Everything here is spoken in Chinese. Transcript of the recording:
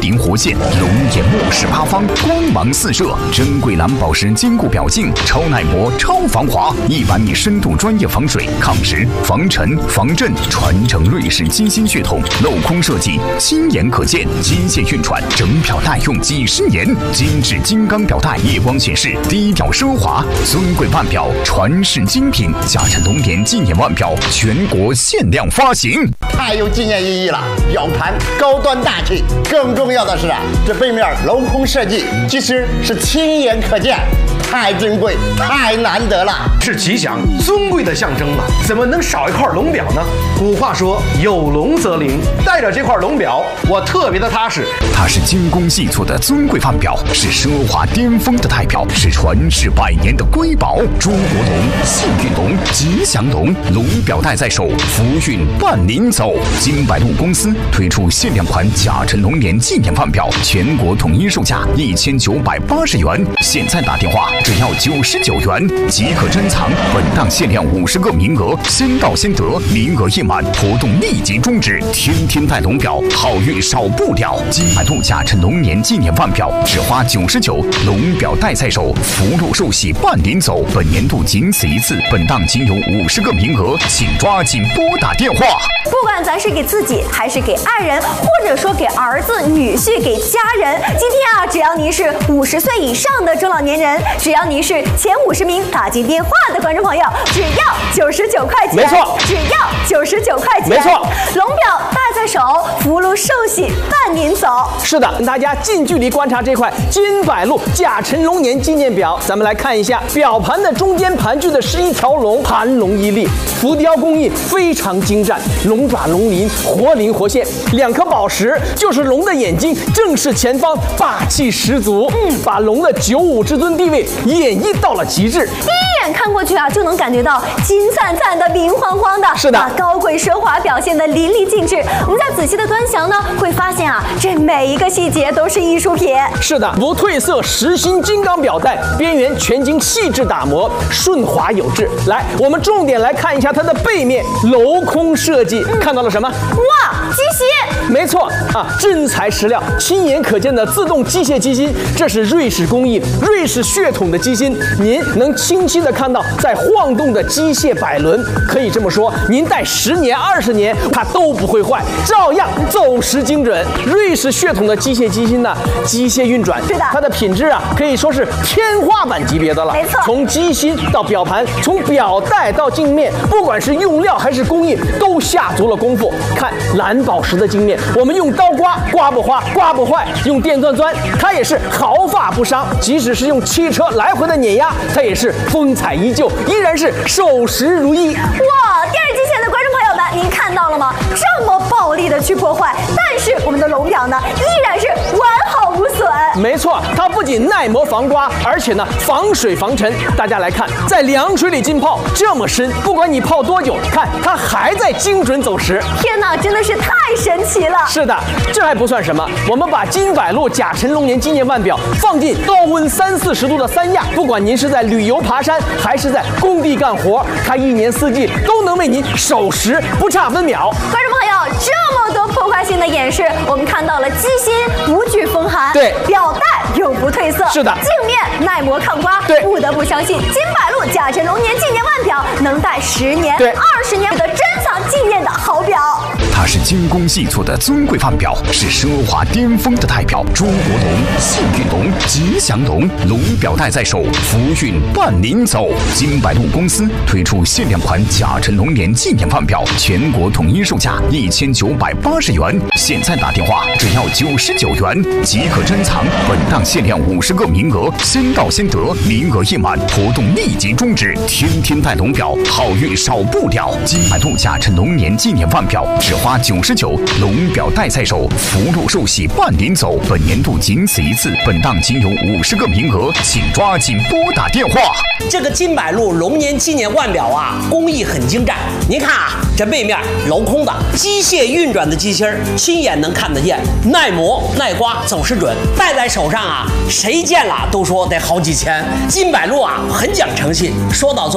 灵活现，龙眼目视八方，光芒四射。珍贵蓝宝石坚固表镜，超耐磨、超防滑，100米深度专业防水、抗蚀、防尘、防震，传承瑞士机芯血统，镂空设计，亲眼可见，机械运转，整表带用几10年，精致金刚表带，夜光显示，低调奢华，尊贵腕表，传世精品，嘉诚龙年纪念腕表，全国限量发行， 太有纪念意义了。表盘高端大气，更重要的是啊，这背面镂空设计，其实是亲眼可见。太珍贵，太难得了， 是吉祥、尊贵的象征嘛？怎么能少一块龙表呢？古话说有龙则灵，带着这块龙表，我特别的踏实。 它是精工细作的尊贵腕表，是奢华巅峰的代表，是传世100年的瑰宝。中国龙、幸运龙、吉祥龙，龙表带在手，福运伴您走。金百路公司推出限量款嘉诚龙年纪念腕表，全国统一售价1980元，现在打电话只要99元即可珍藏，本档限量50个名额，先到先得，名额一满活动立即终止。天天戴龙表，好运少不了。金百路嘉诚龙年纪念腕表只花99，龙表带在手，福禄寿喜伴您走。本年度仅此一次，本档仅有50个名额，请抓紧拨打电话。 不管咱是给自己，还是给爱人，或者说给儿子、女婿、给家人，今天啊，只要您是50岁以上的中老年人，只要您是前50名打进电话的观众朋友，只要99块钱， 没错， 只要99块钱， 没错。 龙表戴在手，福禄寿喜伴您走。 是的，大家近距离观察这块金百路嘉诚龙年纪念表，咱们来看一下，表盘的中间盘踞的是一条龙，盘龙屹立，浮雕工艺非常精湛，龙爪龙鳞活灵活现，2颗宝石就是龙的眼睛，正是前方，霸气十足，把龙的95至尊地位演绎到了极致。 一眼看过去啊，就能感觉到金灿灿的、明晃晃的， 是的， 把高贵奢华表现得淋漓尽致。我们再仔细的端详呢，会发现啊，这每一个细节都是艺术品。 是的，不褪色实心金刚表带，边缘全经细致打磨，顺滑有致。来，我们重点来看一下它的背面镂空设计，看到了什么？ 哇，机芯！ 没错啊，真材实料，亲眼可见的自动机械机芯，这是瑞士工艺、瑞士血统的机芯，您能清晰的看到在晃动的机械摆轮，可以这么说，您戴10年、20年，它都不会坏，照样走时精准。瑞士血统的机械机芯呢，机械运转， 是的， 它的品质啊，可以说是天花板级别的了。 没错， 从机芯到表盘，从表带到镜面，不管是用料还是工艺，都下足了功夫。看蓝宝石的镜面，我们用刀刮，刮不花，刮不坏；用电钻钻，它也是毫发不伤。即使是用汽车来回的碾压，它也是风采依旧，依然是守时如一。 哇，电视机前的观众朋友们，您看到了吗？这么暴力的去破坏，但是我们的龙表呢，依然是完好无损。 没错，它不仅耐磨防刮，而且呢防水防尘。大家来看，在凉水里浸泡这么深，不管你泡多久，看它还在精准走时。 天哪，真的是太神奇了！ 是的，这还不算什么，我们把金百路嘉诚龙年纪念腕表放进高温30、40度的3亚，不管您是在旅游爬山，还是在工地干活，它1年4季都能为您守时，不差分秒。 观众朋友，这么多破坏性的演示，我们看到了机芯不惧风寒， 对， 表带永不褪色， 是的， 镜面耐磨抗刮， 对， 不得不相信金百路嘉诚龙年纪念腕表能戴10年、 对 20年的珍藏纪念的好表。 它是精工细作的尊贵腕表，是奢华巅峰的代表。中国龙、幸运龙、吉祥龙，龙表带在手，福运伴您走。金百路公司推出限量款嘉诚龙年纪念腕表，全国统一售价1980元，现在打电话只要99元即可珍藏，本档限量50个名额，先到先得，名额一满活动立即终止。天天戴龙表，好运少不了。金百路嘉诚龙年纪念腕表只花99，龙表带在手，福禄寿喜伴您走。本年度仅此一次，本档仅有50个名额，请抓紧拨打电话。 这个金百路龙年纪念腕表啊，工艺很精湛。您看啊，这背面镂空的机械运转的机芯儿，亲眼能看得见，耐磨耐刮，走时准。戴在手上啊，谁见了都说得好几千。金百路啊，很讲诚信，说到做到。